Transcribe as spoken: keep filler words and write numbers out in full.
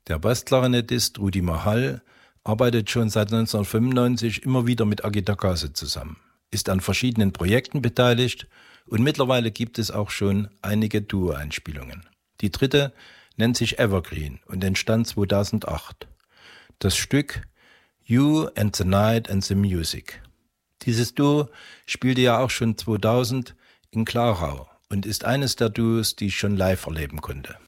Der Bassklarinettist Rudi Mahal arbeitet schon seit neunzehnhundertfünfundneunzig immer wieder mit Aki Takase zusammen, ist an verschiedenen Projekten beteiligt und mittlerweile gibt es auch schon einige Duo-Einspielungen. Die dritte nennt sich Evergreen und entstand zweitausendacht. Das Stück You and the Night and the Music. Dieses Duo spielte ja auch schon zweitausend in Klarau und ist eines der Duos, die ich schon live erleben konnte.